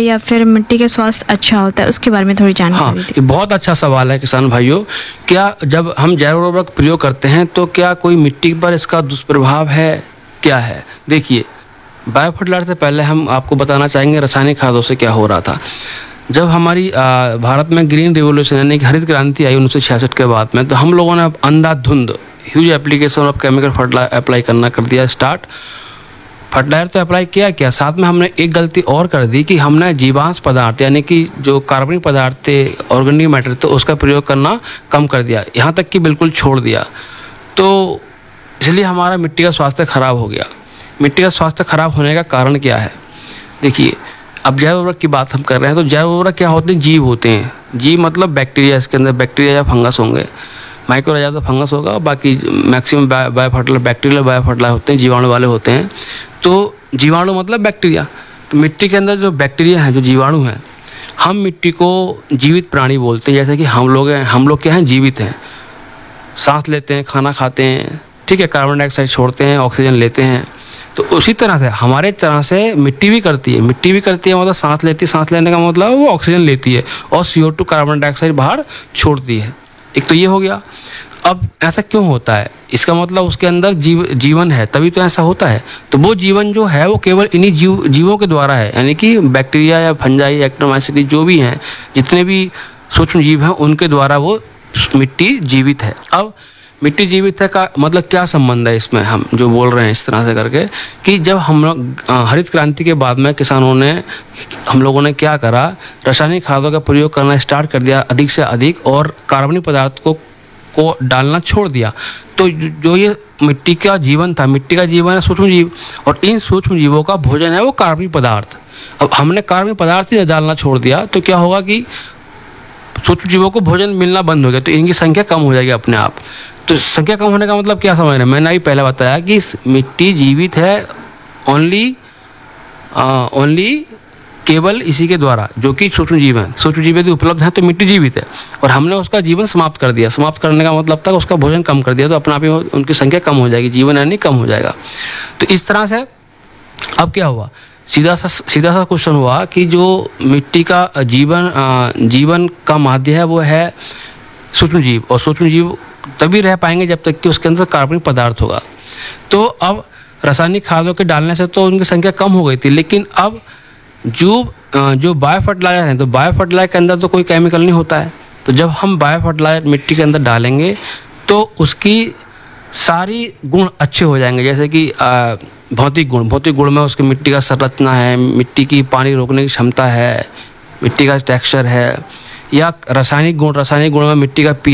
या फिर मिट्टी का स्वास्थ्य अच्छा होता है, उसके बारे में थोड़ी जानकारी हाँ, ये बहुत अच्छा सवाल है किसान भाइयों। क्या जब हम जैव उर्वरक प्रयोग करते हैं तो क्या कोई मिट्टी पर इसका दुष्प्रभाव है, क्या है? देखिए, बायो फर्टिलाइजर से पहले हम आपको बताना चाहेंगे रासायनिक खादों से क्या हो रहा था। जब हमारी भारत में ग्रीन रिवोल्यूशन यानी कि हरित क्रांति आई 1966 के बाद में, तो हम लोगों ने अंधाधुंध huge application of chemical fertiliser apply करना कर दिया स्टार्ट। फर्टिलाइजर तो अप्लाई किया, साथ में हमने एक गलती और कर दी कि हमने जीवांश पदार्थ यानी कि जो कार्बनिक पदार्थ थे, ऑर्गेनिक मैटर, तो उसका प्रयोग करना कम कर दिया, यहाँ तक कि बिल्कुल छोड़ दिया। तो इसलिए हमारा मिट्टी का स्वास्थ्य खराब हो गया। मिट्टी का स्वास्थ्य खराब होने का कारण क्या है? देखिए, अब जैव उर्वरक की बात हम कर रहे हैं, तो जैव उर्वरक क्या होते हैं? जीव होते हैं। जीव मतलब बैक्टीरिया, इसके अंदर बैक्टीरिया या फंगस होंगे। माइक्रोराइजा तो फंगस होगा, बाकी maximum bio fertiliser bacterial bio fertiliser होते हैं, जीवाणु वाले होते हैं। तो जीवाणु मतलब बैक्टीरिया। तो मिट्टी के अंदर जो बैक्टीरिया हैं, जो जीवाणु हैं, हम मिट्टी को जीवित प्राणी बोलते हैं। जैसे कि हम लोग क्या हैं? जीवित हैं, सांस लेते हैं, खाना खाते हैं, ठीक है, कार्बन डाइऑक्साइड छोड़ते हैं, ऑक्सीजन लेते हैं। तो उसी तरह से हमारे तरह से मिट्टी भी करती है मतलब सांस लेती है, सांस लेने का मतलब वो ऑक्सीजन लेती है और CO2 कार्बन डाइऑक्साइड बाहर छोड़ती है। एक तो ये हो गया। अब ऐसा क्यों होता है? इसका मतलब उसके अंदर जीवन है, तभी तो ऐसा होता है। तो वो जीवन जो है वो केवल इन्हीं जीवों के द्वारा है, यानी कि बैक्टीरिया या फंजाई, एक्टोमाइसिटी, जो भी हैं, जितने भी सूक्ष्म जीव हैं, उनके द्वारा वो मिट्टी जीवित है। अब मिट्टी जीवित है का मतलब क्या संबंध है इसमें? हम जो बोल रहे हैं इस तरह से करके कि जब हम लोग हरित क्रांति के बाद में हम लोगों ने क्या करा? रासायनिक खादों का प्रयोग करना स्टार्ट कर दिया अधिक से अधिक, और कार्बनिक पदार्थ को डालना छोड़ दिया। तो जो ये मिट्टी का जीवन था, मिट्टी का जीवन है सूक्ष्म जीव, और इन सूक्ष्म जीवों का भोजन है वो कार्बनिक पदार्थ। अब हमने कार्बनिक पदार्थ ही डालना छोड़ दिया, तो क्या होगा कि सूक्ष्म जीवों को भोजन मिलना बंद हो गया, तो इनकी संख्या कम हो जाएगी अपने आप। तो संख्या कम होने का मतलब क्या समझ रहे हैं? मैंने अभी पहले बताया कि मिट्टी जीवित है ओनली केवल इसी के द्वारा, जो कि सूक्ष्म जीव हैं। सूक्ष्म जीव यदि उपलब्ध है तो मिट्टी जीवित है, और हमने उसका जीवन समाप्त कर दिया। समाप्त करने का मतलब था उसका भोजन कम कर दिया, तो अपने आप ही उनकी संख्या कम हो जाएगी, जीवन यानी कम हो जाएगा। तो इस तरह से अब क्या हुआ? सीधा सा क्वेश्चन हुआ कि जो मिट्टी का जीवन का माध्य है वो है सूक्ष्म जीव, और सूक्ष्म जीव तभी रह पाएंगे जब तक कि उसके अंदर कार्बनिक पदार्थ होगा। तो अब रासायनिक खादों के डालने से तो उनकी संख्या कम हो गई थी, लेकिन अब जो बायो फर्टिलाइजर है, तो बायो फर्टिलाइजर के अंदर तो कोई केमिकल नहीं होता है। तो जब हम बायो फर्टिलाइजर मिट्टी के अंदर डालेंगे तो उसकी सारी गुण अच्छे हो जाएंगे। जैसे कि भौतिक गुण में उसकी मिट्टी का संरचना है, मिट्टी की पानी रोकने की क्षमता है, मिट्टी का टेक्सचर है, या रासायनिक गुण में मिट्टी का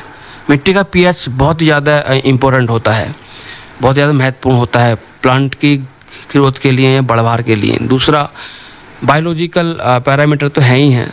पीएच बहुत ही ज़्यादा इम्पोर्टेंट होता है, बहुत ज़्यादा महत्वपूर्ण होता है प्लांट की ग्रोथ के लिए या बढ़वार के लिए। दूसरा, बायोलॉजिकल पैरामीटर तो है ही हैं।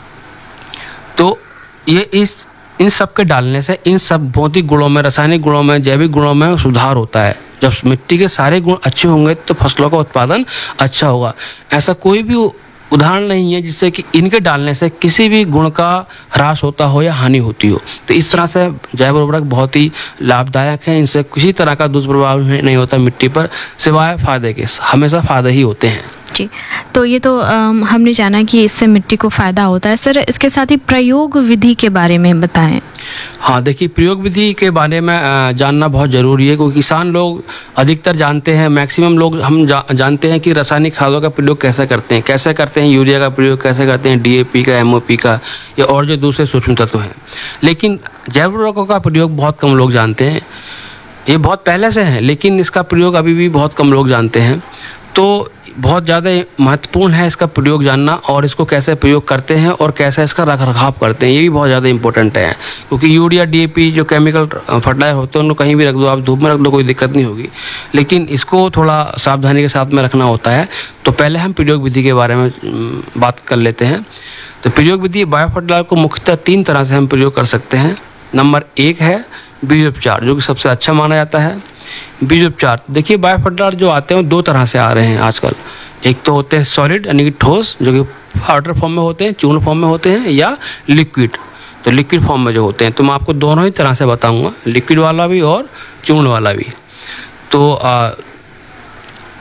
तो ये इन सब के डालने से इन सब भौतिक गुणों में, रासायनिक गुणों में, जैविक गुणों में सुधार होता है। जब मिट्टी के सारे गुण अच्छे होंगे तो फसलों का उत्पादन अच्छा होगा। ऐसा कोई भी उदाहरण नहीं है जिससे कि इनके डालने से किसी भी गुण का ह्रास होता हो या हानि होती हो। तो इस तरह से जैव उर्वरक बहुत ही लाभदायक है, इनसे किसी तरह का दुष्प्रभाव नहीं होता मिट्टी पर, सिवाय फायदे के। हमेशा फायदे ही होते हैं जी। तो ये तो हमने जाना कि इससे मिट्टी को फ़ायदा होता है। सर, इसके साथ ही प्रयोग विधि के बारे में बताएं। हाँ, देखिए, प्रयोग विधि के बारे में जानना बहुत ज़रूरी है, क्योंकि किसान लोग अधिकतर जानते हैं, मैक्सिमम लोग हम जानते हैं कि रासायनिक खादों का प्रयोग कैसे करते हैं, यूरिया का प्रयोग कैसे करते हैं, DAP का, MOP का, या और जो दूसरे सूक्ष्म तत्व हैं। लेकिन जैव उर्वरकों का प्रयोग बहुत कम लोग जानते हैं। ये बहुत पहले से है, लेकिन इसका प्रयोग अभी भी बहुत कम लोग जानते हैं। तो बहुत ज़्यादा महत्वपूर्ण है इसका प्रयोग जानना, और इसको कैसे प्रयोग करते हैं और कैसे इसका रखरखाव करते हैं, ये भी बहुत ज़्यादा इंपॉर्टेंट है। क्योंकि यूरिया, DAP जो केमिकल फर्टिलाइजर होते हैं उनको कहीं भी रख दो, आप धूप में रख दो, कोई दिक्कत नहीं होगी, लेकिन इसको थोड़ा सावधानी के साथ में रखना होता है। तो पहले हम प्रयोग विधि के बारे में बात कर लेते हैं। तो प्रयोग विधि बायो फर्टिलाइजर को मुख्यतः 3 तरह से हम प्रयोग कर सकते हैं। नंबर 1 है बीजोपचार, जो कि सबसे अच्छा माना जाता है। बीजोपचार, देखिए, बायो फर्टिलाइजर जो आते हैं वो 2 तरह से आ रहे हैं आजकल। एक तो होते हैं सॉलिड यानी कि ठोस, जो कि पाउडर फॉर्म में होते हैं, चूर्ण फॉर्म में होते हैं, या लिक्विड। तो लिक्विड फॉर्म में जो होते हैं, तो मैं आपको दोनों ही तरह से बताऊंगा, लिक्विड वाला भी और चूर्ण वाला भी। तो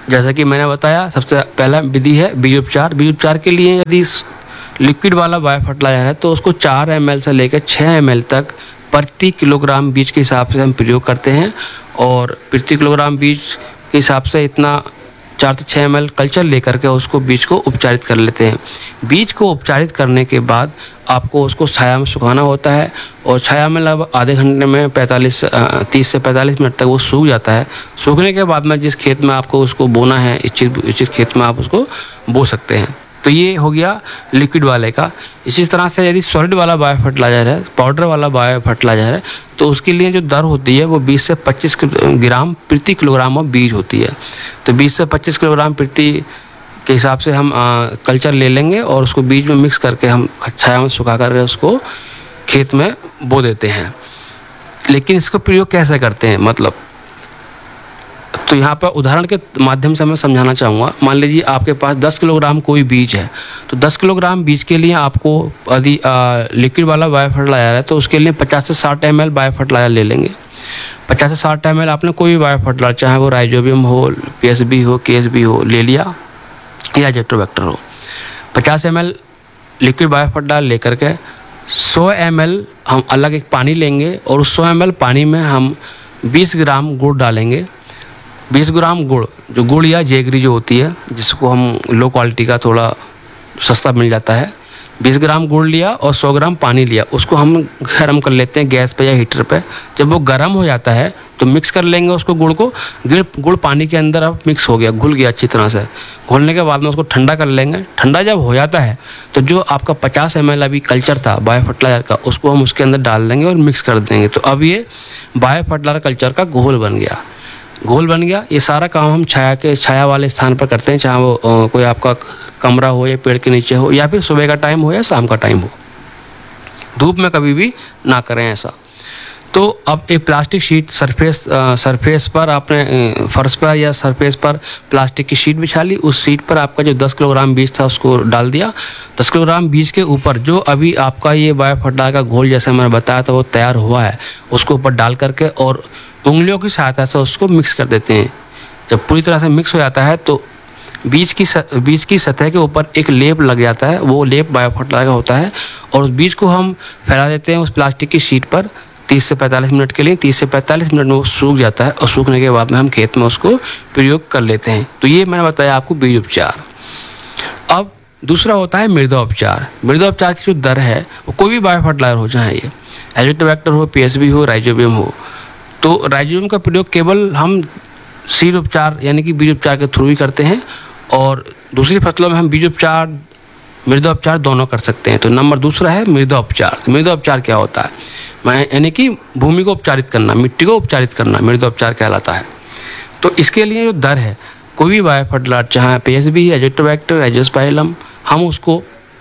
जैसा कि मैंने बताया, सबसे पहला विधि है बीज उपचार। बीज उपचार के लिए यदि लिक्विड वाला बायो फर्टिलाइजर है तो उसको 4 ml से लेकर 6 ml तक प्रति किलोग्राम बीज के हिसाब से हम प्रयोग करते हैं। और प्रति किलोग्राम बीज के हिसाब से इतना 4 से 6 ml कल्चर लेकर के उसको बीज को उपचारित कर लेते हैं। बीज को उपचारित करने के बाद आपको उसको छाया में सुखाना होता है, और छाया में लगभग आधे घंटे में 30 से 45 मिनट तक वो सूख जाता है। सूखने के बाद में जिस खेत में आपको उसको बोना है, इच्छित खेत में आप उसको बो सकते हैं। तो ये हो गया लिक्विड वाले का। इसी तरह से यदि सॉलिड वाला बायो फर्टिलाइजर है, पाउडर वाला बायो फर्टिलाइजर है, तो उसके लिए जो दर होती है वो 20 से 25 ग्राम प्रति किलोग्राम ऑफ बीज होती है। तो 20 से 25 किलोग्राम प्रति के हिसाब से हम कल्चर ले लेंगे और उसको बीज में मिक्स करके हम छाया में सुखा कर उसको खेत में बो देते हैं। लेकिन इसको प्रयोग कैसे करते हैं, मतलब तो यहाँ पर उदाहरण के माध्यम से मैं समझाना चाहूँगा। मान लीजिए आपके पास 10 किलोग्राम कोई बीज है, तो 10 किलोग्राम बीज के लिए आपको यदि लिक्विड वाला बायो फर्टिलाइजर है तो उसके लिए 50 से 60 ml बायो फर्टिलाइजर ले लेंगे। 50 से 60 ml आपने कोई भी बायो फर्टिलाइजर, चाहे वो राइजोबियम हो, पीएसबी हो, केएसबी हो, ले लिया या एज़ोटोबैक्टर हो। 50 ml लिक्विड बायो फर्टिलाइजर लेकर के 100 ml हम अलग एक पानी लेंगे और उस 100 ml पानी में हम 20 ग्राम गुड़ डालेंगे। 20 ग्राम गुड़, जो गुड़ या जेगरी जो होती है, जिसको हम लो क्वालिटी का थोड़ा सस्ता मिल जाता है, 20 ग्राम गुड़ लिया और 100 ग्राम पानी लिया, उसको हम गर्म कर लेते हैं गैस पे या हीटर पे। जब वो गर्म हो जाता है तो मिक्स कर लेंगे उसको, गुड़ को। गुड़ पानी के अंदर अब मिक्स हो गया, घुल गया अच्छी तरह से। घोलने के बाद में उसको ठंडा कर लेंगे। ठंडा जब हो जाता है तो जो आपका 50 ml अभी कल्चर था बायो फर्टिलाइजर का, उसको हम उसके अंदर डाल देंगे और मिक्स कर देंगे। तो अब ये बायो फर्टिलाइजर कल्चर का घोल बन गया। घोल बन गया। ये सारा काम हम छाया वाले स्थान पर करते हैं, चाहे वो कोई आपका कमरा हो या पेड़ के नीचे हो, या फिर सुबह का टाइम हो या शाम का टाइम हो। धूप में कभी भी ना करें ऐसा। तो अब एक प्लास्टिक शीट सरफेस पर आपने फर्श पर या सरफेस पर प्लास्टिक की शीट बिछा ली। उस शीट पर आपका जो 10 किलोग्राम बीज था उसको डाल दिया। 10 किलोग्राम बीज के ऊपर जो अभी आपका ये बायो फर्टिलाइजर का घोल जैसे मैंने बताया था वो तैयार हुआ है, उसको ऊपर डाल करके और उंगलियों की सहायता से उसको मिक्स कर देते हैं। जब पूरी तरह से मिक्स हो जाता है तो बीज की सतह के ऊपर एक लेप लग जाता है। वो लेप बायो फर्टिलाइजर का होता है और उस बीज को हम फैला देते हैं उस प्लास्टिक की शीट पर 30 से 45 मिनट के लिए। 30 से 45 मिनट में वो सूख जाता है और सूखने के बाद में हम खेत में उसको प्रयोग कर लेते हैं। तो ये मैंने बताया आपको बीज उपचार। अब दूसरा होता है मृदा उपचार। मृदा उपचार की जो दर है वो कोई भी बायो फर्टिलाइजर हो, चाहे ये एज़ोटोबैक्टर हो, पीएसबी हो, राइजोबियम हो। तो राइजोबियम का प्रयोग केवल हम सीड उपचार यानी कि बीज उपचार के थ्रू ही करते हैं, और दूसरी फसलों में हम बीज उपचार, मृदा उपचार दोनों कर सकते हैं। तो नंबर दूसरा है मृदा उपचार। मृदा उपचार क्या होता है? यानी कि भूमि को उपचारित करना, मिट्टी को उपचारित करना मृदा उपचार कहलाता है। तो इसके लिए जो दर है, कोई भी बायो फर्टिलाइजर, चाहे पीएसबी, एज़ोटोबैक्टर, एजोस्पाइलम, हम उसको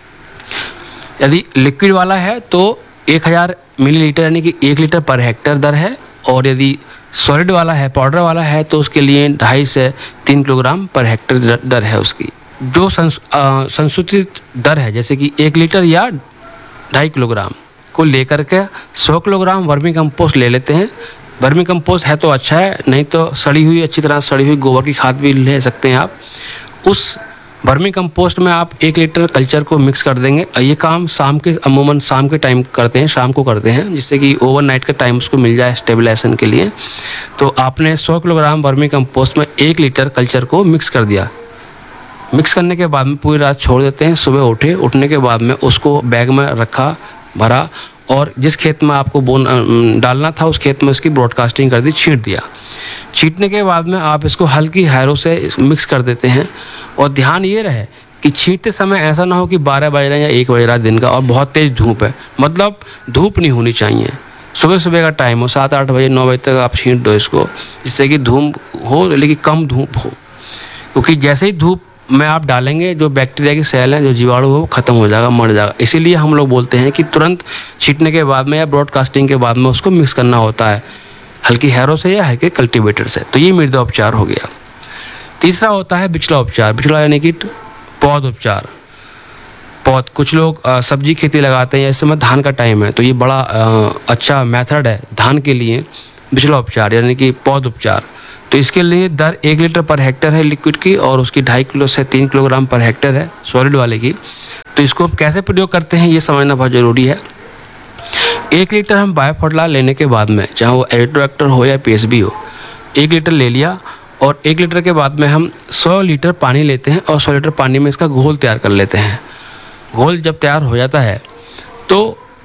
यदि लिक्विड वाला है तो 1000 मिलीलीटर यानी कि 1 लीटर पर हेक्टेयर दर है, और यदि सॉलिड वाला है, पाउडर वाला है, तो उसके लिए 2.5 से 3 किलोग्राम पर हेक्टेयर दर है उसकी। जो संशोधित दर है, जैसे कि 1 लीटर या 2.5 किलोग्राम को लेकर के 100 किलोग्राम वर्मी कंपोस्ट ले लेते हैं। वर्मी कंपोस्ट है तो अच्छा है, नहीं तो सड़ी हुई, अच्छी तरह सड़ी हुई गोबर की खाद भी ले सकते हैं आप। उस वर्मी कंपोस्ट में आप 1 लीटर कल्चर को मिक्स कर देंगे। ये काम अमूमन शाम के टाइम करते हैं, शाम को करते हैं, जिससे कि ओवरनाइट का टाइम उसको मिल जाए स्टेबलाइजेशन के लिए। तो आपने 100 किलोग्राम वर्मी कंपोस्ट में 1 लीटर कल्चर को मिक्स कर दिया। मिक्स करने के बाद में पूरी रात छोड़ देते हैं। सुबह उठने के बाद में उसको बैग में रखा, भरा, और जिस खेत में आपको डालना था उस खेत में उसकी ब्रॉडकास्टिंग कर दी, छींट दिया। छींटने के बाद में आप इसको हल्की हैरों से मिक्स कर देते हैं। और ध्यान ये रहे कि छींटते समय ऐसा ना हो कि 12 बज रहे हैं या 1 बज रहा है दिन का और बहुत तेज़ धूप है, मतलब धूप नहीं होनी चाहिए। सुबह का टाइम हो, 7-8 बजे 9 बजे तक आप छींट दो इसको, जिससे कि धूप हो लेकिन कम धूप हो, क्योंकि जैसे ही धूप में आप डालेंगे जो बैक्टीरिया की सेल हैं, जो जीवाणु हो, वो खत्म हो जाएगा, मर जाएगा। इसीलिए हम लोग बोलते हैं कि तुरंत छींटने के बाद में या ब्रॉडकास्टिंग के बाद में उसको मिक्स करना होता है, हल्की हैरों से या हल्के कल्टीवेटर से। तो ये मृदा उपचार हो गया। तीसरा होता है बिचला उपचार। बिचला यानी कि पौध उपचार। कुछ लोग सब्जी खेती लगाते हैं, इस समय धान का टाइम है, तो ये बड़ा अच्छा मेथड है धान के लिए, बिचला उपचार यानी कि पौध उपचार। तो इसके लिए दर 1 लीटर पर हेक्टेयर है लिक्विड की, और उसकी 2.5 किलो से 3 किलोग्राम पर हेक्टेयर है सॉलिड वाले की। तो इसको हम कैसे प्रयोग करते हैं ये समझना बहुत ज़रूरी है। 1 लीटर हम बायो फर्टिलाइजर लेने के बाद में, चाहे वो एग्रोएक्टर हो या पीएसबी हो, 1 लीटर ले लिया, और 1 लीटर के बाद में हम 100 लीटर पानी लेते हैं और 100 लीटर पानी में इसका घोल तैयार कर लेते हैं। घोल जब तैयार हो जाता है तो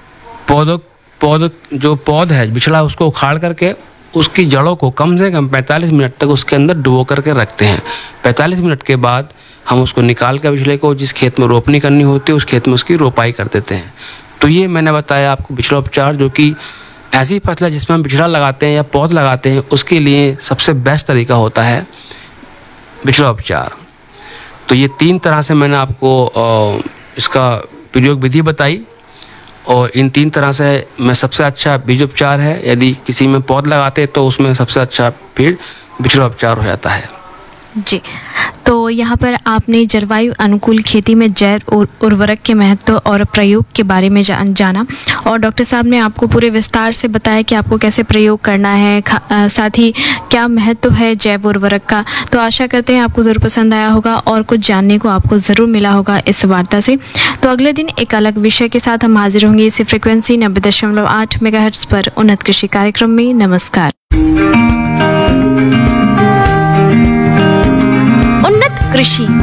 जो पौध है बिछड़ा, उसको उखाड़ करके उसकी जड़ों को कम से कम 45 मिनट तक उसके अंदर डुबो करके रखते हैं। 45 मिनट के बाद हम उसको निकाल कर बिछड़े को जिस खेत में रोपनी करनी होती है उस खेत में उसकी रोपाई कर देते हैं। तो ये मैंने बताया आपको बिछड़ा उपचार, जो कि ऐसी फसल है जिसमें हम बिछड़ा लगाते हैं या पौध लगाते हैं, उसके लिए सबसे बेस्ट तरीका होता है बिछड़ा उपचार। तो ये 3 तरह से मैंने आपको इसका प्रयोग विधि बताई, और इन 3 तरह से में सबसे अच्छा बीज उपचार है। यदि किसी में पौध लगाते हैं तो उसमें सबसे अच्छा फिर बिछड़ा उपचार हो जाता है। जी, तो यहाँ पर आपने जलवायु अनुकूल खेती में जैव उर्वरक के महत्व और प्रयोग के बारे में जाना, और डॉक्टर साहब ने आपको पूरे विस्तार से बताया कि आपको कैसे प्रयोग करना है, साथ ही क्या महत्व है जैव उर्वरक का। तो आशा करते हैं आपको ज़रूर पसंद आया होगा और कुछ जानने को आपको ज़रूर मिला होगा इस वार्ता से। तो अगले दिन एक अलग विषय के साथ हम हाजिर होंगे इसी फ्रिक्वेंसी 90.8 मेगाहर्ट्ज़ पर उन्नत कृषि कार्यक्रम में। नमस्कार। कृषि